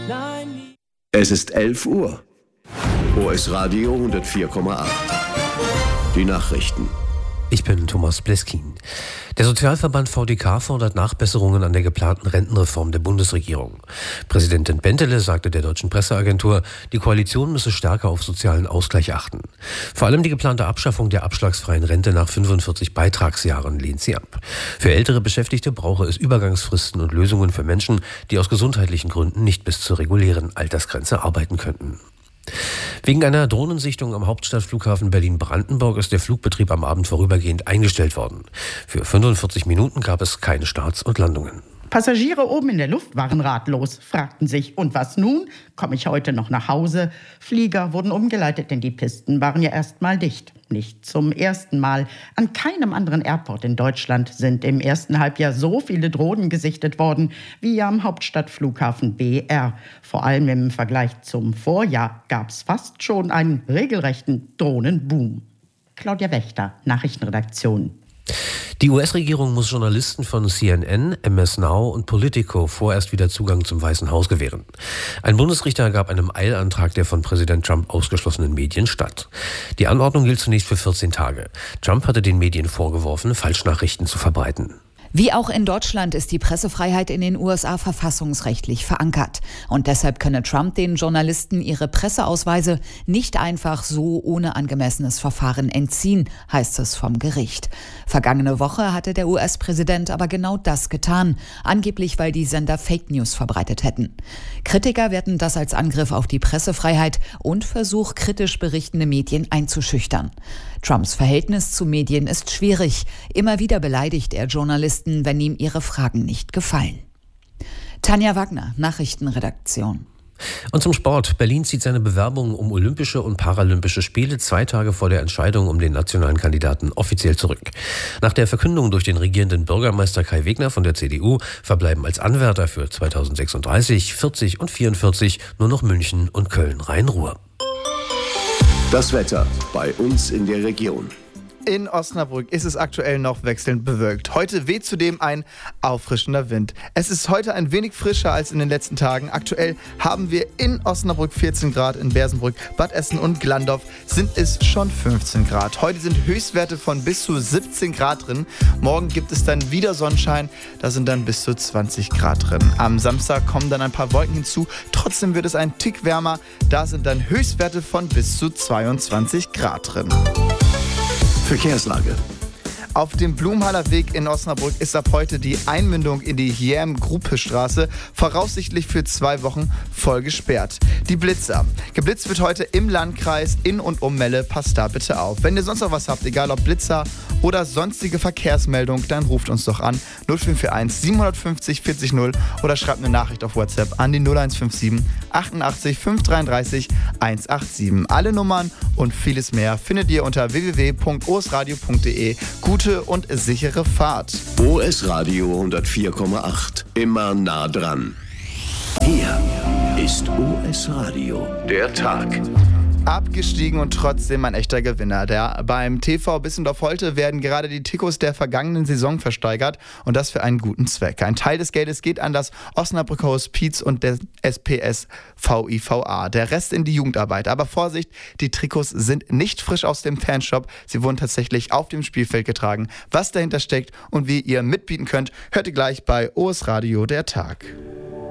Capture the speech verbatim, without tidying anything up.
Es ist elf Uhr. O S Radio hundertvier Komma acht. Die Nachrichten. Ich bin Thomas Bleskin. Der Sozialverband V D K fordert Nachbesserungen an der geplanten Rentenreform der Bundesregierung. Präsidentin Bentele sagte der Deutschen Presseagentur, die Koalition müsse stärker auf sozialen Ausgleich achten. Vor allem die geplante Abschaffung der abschlagsfreien Rente nach fünfundvierzig Beitragsjahren lehnt sie ab. Für ältere Beschäftigte brauche es Übergangsfristen und Lösungen für Menschen, die aus gesundheitlichen Gründen nicht bis zur regulären Altersgrenze arbeiten könnten. Wegen einer Drohnensichtung am Hauptstadtflughafen Berlin-Brandenburg ist der Flugbetrieb am Abend vorübergehend eingestellt worden. Für fünfundvierzig Minuten gab es keine Starts und Landungen. Passagiere oben in der Luft waren ratlos, fragten sich, und was nun? Komme ich heute noch nach Hause? Flieger wurden umgeleitet, denn die Pisten waren ja erst mal dicht. Nicht zum ersten Mal. An keinem anderen Airport in Deutschland sind im ersten Halbjahr so viele Drohnen gesichtet worden wie am Hauptstadtflughafen B R. Vor allem im Vergleich zum Vorjahr gab es fast schon einen regelrechten Drohnenboom. Claudia Wächter, Nachrichtenredaktion. Die U S-Regierung muss Journalisten von C N N, M S Now und Politico vorerst wieder Zugang zum Weißen Haus gewähren. Ein Bundesrichter gab einem Eilantrag der von Präsident Trump ausgeschlossenen Medien statt. Die Anordnung gilt zunächst für vierzehn Tage. Trump hatte den Medien vorgeworfen, Falschnachrichten zu verbreiten. Wie auch in Deutschland ist die Pressefreiheit in den U S A verfassungsrechtlich verankert. Und deshalb könne Trump den Journalisten ihre Presseausweise nicht einfach so ohne angemessenes Verfahren entziehen, heißt es vom Gericht. Vergangene Woche hatte der U S-Präsident aber genau das getan, angeblich weil die Sender Fake News verbreitet hätten. Kritiker werten das als Angriff auf die Pressefreiheit und Versuch, kritisch berichtende Medien einzuschüchtern. Trumps Verhältnis zu Medien ist schwierig. Immer wieder beleidigt er Journalisten, wenn ihm ihre Fragen nicht gefallen. Tanja Wagner, Nachrichtenredaktion. Und zum Sport. Berlin zieht seine Bewerbung um Olympische und Paralympische Spiele zwei Tage vor der Entscheidung um den nationalen Kandidaten offiziell zurück. Nach der Verkündung durch den regierenden Bürgermeister Kai Wegner von der C D U verbleiben als Anwärter für zweitausendsechsunddreißig, vierzig und vierundvierzig nur noch München und Köln-Rhein-Ruhr. Das Wetter bei uns in der Region. In Osnabrück ist es aktuell noch wechselnd bewölkt. Heute weht zudem ein auffrischender Wind. Es ist heute ein wenig frischer als in den letzten Tagen. Aktuell haben wir in Osnabrück vierzehn Grad, in Bersenbrück, Bad Essen und Glandorf sind es schon fünfzehn Grad. Heute sind Höchstwerte von bis zu siebzehn Grad drin. Morgen gibt es dann wieder Sonnenschein, da sind dann bis zu zwanzig Grad drin. Am Samstag kommen dann ein paar Wolken hinzu. Trotzdem wird es ein Tick wärmer. Da sind dann Höchstwerte von bis zu zweiundzwanzig Grad drin. Verkehrslage. Auf dem Blumenhaller Weg in Osnabrück ist ab heute die Einmündung in die Jäm-Gruppe-Straße voraussichtlich für zwei Wochen voll gesperrt. Die Blitzer. Geblitzt wird heute im Landkreis in und um Melle. Passt da bitte auf. Wenn ihr sonst noch was habt, egal ob Blitzer oder sonstige Verkehrsmeldung, dann ruft uns doch an null fünf vier eins sieben fünf null vierzig null oder schreibt eine Nachricht auf WhatsApp an die null eins fünf sieben achtundachtzig fünf dreiunddreißig hundertsiebenundachtzig. Alle Nummern und vieles mehr findet ihr unter w w w punkt o s radio punkt d e. Gute und sichere Fahrt. O S Radio hundertvier Komma acht. Immer nah dran. Hier ist O S Radio. Der Tag. Abgestiegen und trotzdem ein echter Gewinner. Der, beim T V Bissendorf-Holte werden gerade die Trikots der vergangenen Saison versteigert und das für einen guten Zweck. Ein Teil des Geldes geht an das Osnabrücker Hospiz und der S P S V I V A. Der Rest in die Jugendarbeit. Aber Vorsicht, die Trikots sind nicht frisch aus dem Fanshop. Sie wurden tatsächlich auf dem Spielfeld getragen. Was dahinter steckt und wie ihr mitbieten könnt, hört ihr gleich bei O S Radio der Tag.